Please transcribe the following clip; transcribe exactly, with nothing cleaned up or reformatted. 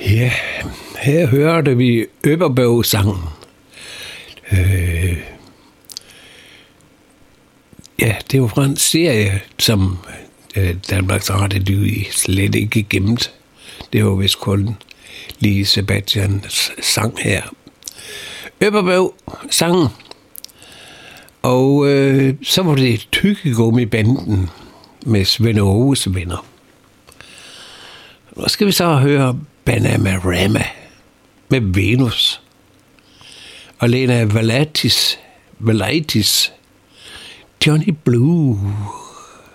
Ja, her hørte vi Øpperbøv-sangen. Øh, ja, det var fra en serie, som øh, Danmarks Radio slet ikke gemt. Det var vist kun lige Sebastians sang her. Øpperbøv-sangen. Og øh, så var det Tykkegummibanden med Svend Åges venner. Nu skal vi så høre Bananarama med Venus. Og Lena Valatis, Valatis, Johnny Blue.